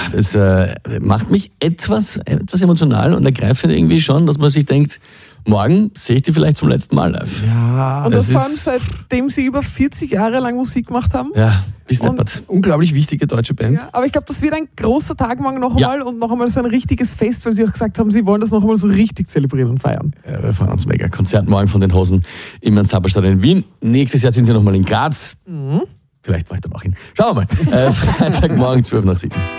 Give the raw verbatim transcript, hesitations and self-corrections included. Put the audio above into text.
es äh, macht mich etwas, etwas emotional und ergreifend irgendwie schon, dass man sich denkt, morgen sehe ich die vielleicht zum letzten Mal live. Ja, Und das es vor allem ist- seitdem sie über vierzig Jahre lang Musik gemacht haben. Ja, bis Und- deppert. unglaublich wichtige deutsche Band. Ja, aber ich glaube, das wird ein großer Tag morgen noch Ja. einmal und noch einmal so ein richtiges Fest, weil sie auch gesagt haben, sie wollen das noch einmal so richtig zelebrieren und feiern. Äh, wir fahren uns mega. Konzert morgen von den Hosen im Ernst-Haber-Stadion in Wien. Nächstes Jahr sind sie nochmal in Graz. Vielleicht war ich dann auch hin. Schauen wir mal. Äh, Freitagmorgen zwölf nach sieben.